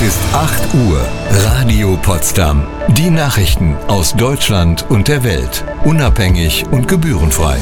ist 8 Uhr. Radio Potsdam. Die Nachrichten aus Deutschland und der Welt. Unabhängig und gebührenfrei.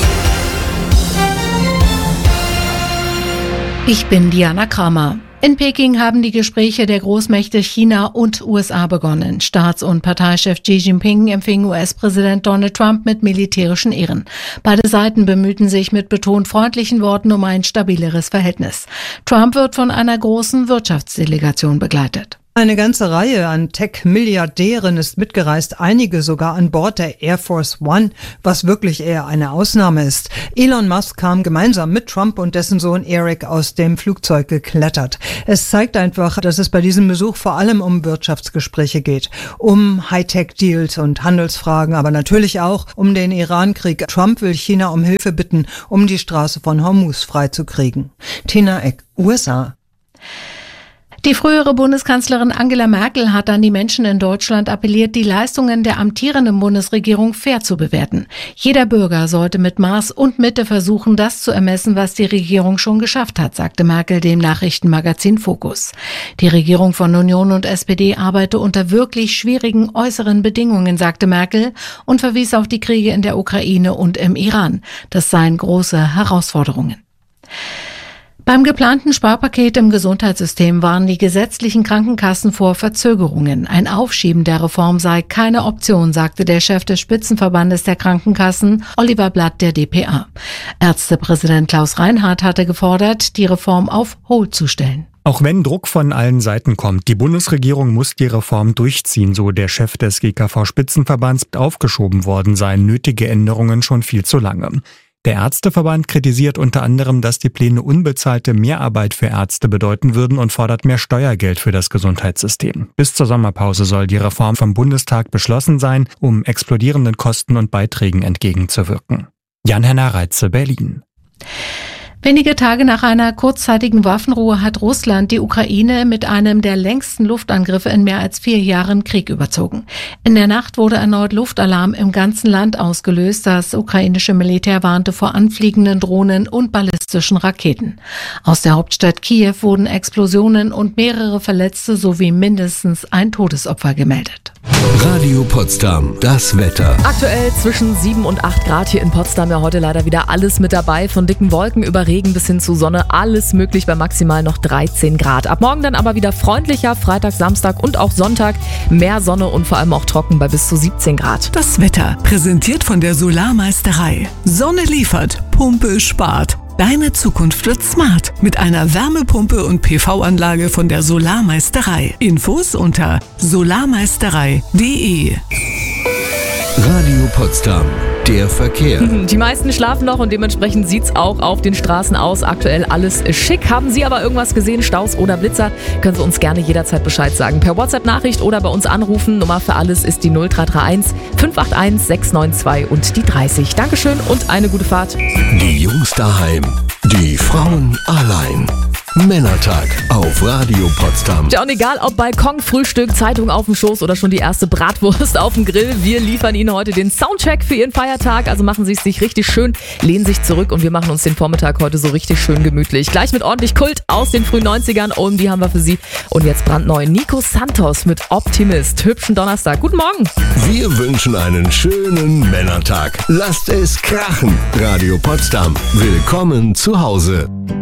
Ich bin Diana Kramer. In Peking haben die Gespräche der Großmächte China und USA begonnen. Staats- und Parteichef Xi Jinping empfing US-Präsident Donald Trump mit militärischen Ehren. Beide Seiten bemühten sich mit betont freundlichen Worten um ein stabileres Verhältnis. Trump wird von einer großen Wirtschaftsdelegation begleitet. Eine ganze Reihe an Tech-Milliardären ist mitgereist, einige sogar an Bord der Air Force One, was wirklich eher eine Ausnahme ist. Elon Musk kam gemeinsam mit Trump und dessen Sohn Eric aus dem Flugzeug geklettert. Es zeigt einfach, dass es bei diesem Besuch vor allem um Wirtschaftsgespräche geht, um Hightech-Deals und Handelsfragen, aber natürlich auch um den Iran-Krieg. Trump will China um Hilfe bitten, um die Straße von Hormuz freizukriegen. Tina Eck, USA. Die frühere Bundeskanzlerin Angela Merkel hat an die Menschen in Deutschland appelliert, die Leistungen der amtierenden Bundesregierung fair zu bewerten. Jeder Bürger sollte mit Maß und Mitte versuchen, das zu ermessen, was die Regierung schon geschafft hat, sagte Merkel dem Nachrichtenmagazin Focus. Die Regierung von Union und SPD arbeite unter wirklich schwierigen äußeren Bedingungen, sagte Merkel und verwies auf die Kriege in der Ukraine und im Iran. Das seien große Herausforderungen. Beim geplanten Sparpaket im Gesundheitssystem warnen die gesetzlichen Krankenkassen vor Verzögerungen. Ein Aufschieben der Reform sei keine Option, sagte der Chef des Spitzenverbandes der Krankenkassen, Oliver Blatt, der dpa. Ärztepräsident Klaus Reinhardt hatte gefordert, die Reform auf Hold zu stellen. Auch wenn Druck von allen Seiten kommt, die Bundesregierung muss die Reform durchziehen, so der Chef des GKV-Spitzenverbands. Aufgeschoben worden seien nötige Änderungen schon viel zu lange. Der Ärzteverband kritisiert unter anderem, dass die Pläne unbezahlte Mehrarbeit für Ärzte bedeuten würden und fordert mehr Steuergeld für das Gesundheitssystem. Bis zur Sommerpause soll die Reform vom Bundestag beschlossen sein, um explodierenden Kosten und Beiträgen entgegenzuwirken. Jan-Henner Reitze, Berlin. Wenige Tage nach einer kurzzeitigen Waffenruhe hat Russland die Ukraine mit einem der längsten Luftangriffe in mehr als 4 Jahren Krieg überzogen. In der Nacht wurde erneut Luftalarm im ganzen Land ausgelöst. Das ukrainische Militär warnte vor anfliegenden Drohnen und ballistischen Raketen. Aus der Hauptstadt Kiew wurden Explosionen und mehrere Verletzte sowie mindestens ein Todesopfer gemeldet. Radio Potsdam, das Wetter. Aktuell zwischen 7 und 8 Grad hier in Potsdam. Ja, heute leider wieder alles mit dabei. Von dicken Wolken über Regen bis hin zu Sonne. Alles möglich bei maximal noch 13 Grad. Ab morgen dann aber wieder freundlicher. Freitag, Samstag und auch Sonntag. Mehr Sonne und vor allem auch trocken bei bis zu 17 Grad. Das Wetter präsentiert von der Solarmeisterei. Sonne liefert, Pumpe spart. Deine Zukunft wird smart mit einer Wärmepumpe und PV-Anlage von der Solarmeisterei. Infos unter solarmeisterei.de. Radio Potsdam, der Verkehr. Die meisten schlafen noch und dementsprechend sieht's auch auf den Straßen aus. Aktuell alles schick. Haben Sie aber irgendwas gesehen, Staus oder Blitzer, können Sie uns gerne jederzeit Bescheid sagen. Per WhatsApp-Nachricht oder bei uns anrufen. Nummer für alles ist die 0331 581 692 und die 30. Dankeschön und eine gute Fahrt. Die Jungs daheim, die Frauen allein. Männertag auf Radio Potsdam. Ja, und egal ob Balkon, Frühstück, Zeitung auf dem Schoß oder schon die erste Bratwurst auf dem Grill, wir liefern Ihnen heute den Soundcheck für Ihren Feiertag. Also machen Sie es sich richtig schön, lehnen sich zurück und wir machen uns den Vormittag heute so richtig schön gemütlich. Gleich mit ordentlich Kult aus den frühen 90ern und die haben wir für Sie. Und jetzt brandneu Nico Santos mit Optimist. Hübschen Donnerstag. Guten Morgen. Wir wünschen einen schönen Männertag. Lasst es krachen. Radio Potsdam. Willkommen zu Hause.